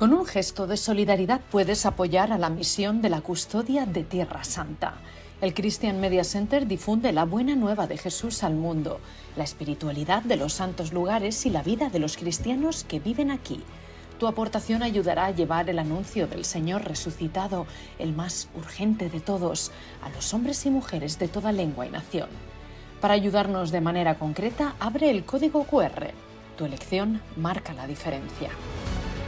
Con un gesto de solidaridad puedes apoyar a la misión de la custodia de Tierra Santa. El Christian Media Center difunde la buena nueva de Jesús al mundo, la espiritualidad de los santos lugares y la vida de los cristianos que viven aquí. Tu aportación ayudará a llevar el anuncio del Señor resucitado, el más urgente de todos, a los hombres y mujeres de toda lengua y nación. Para ayudarnos de manera concreta, abre el código QR. Tu elección marca la diferencia.